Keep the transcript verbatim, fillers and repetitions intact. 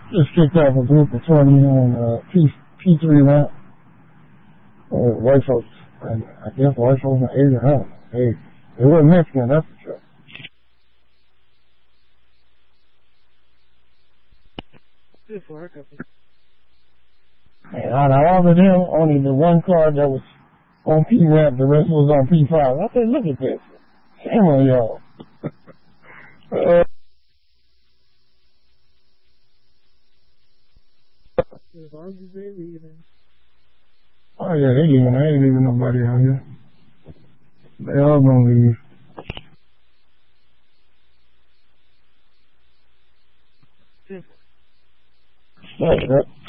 Just kicked off a group of twenty on uh, P P three ramp. Uh, white folks, and I guess white folks are Asian. Huh? Hey, they weren't Mexican, that's for sure. And out of all of them, only the one car that was on P ramp, the rest was on P five. I said, look at this. Shame on y'all. uh, As long as they leaving. oh yeah, they leaving. I ain't leaving nobody out here. They all gonna leave. Simple. That's it.